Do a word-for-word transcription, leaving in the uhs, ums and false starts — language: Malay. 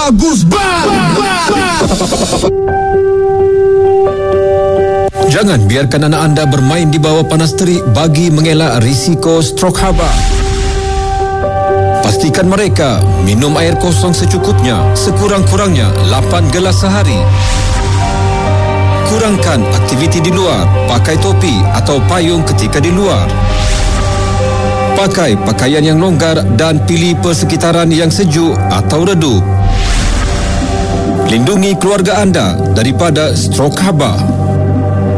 Bagus bang. Jangan biarkan anak anda bermain di bawah panas terik bagi mengelak risiko strok haba. Pastikan mereka minum air kosong secukupnya, sekurang-kurangnya lapan gelas sehari. Kurangkan aktiviti di luar, pakai topi atau payung ketika di luar. Pakai pakaian yang longgar dan pilih persekitaran yang sejuk atau redup. Lindungi keluarga anda daripada strok haba.